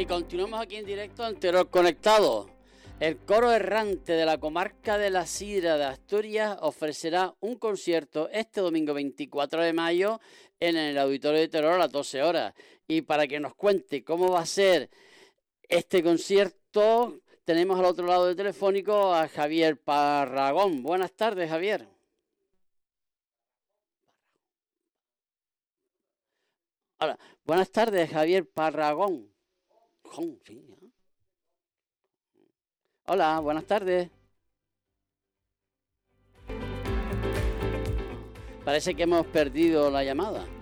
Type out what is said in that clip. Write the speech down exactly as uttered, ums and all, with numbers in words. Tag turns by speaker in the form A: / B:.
A: Y continuamos aquí en directo en Teruel Conectado. El coro errante de la comarca de la Sidra de Asturias ofrecerá un concierto este domingo veinticuatro de mayo en el Auditorio de Teruel a las doce horas. Y para que nos cuente cómo va a ser este concierto, tenemos al otro lado del telefónico a Javier Parragón. Buenas tardes, Javier. Hola, buenas tardes, Javier Parragón. Sí, ¿eh? Hola, buenas tardes. Parece que hemos perdido la llamada.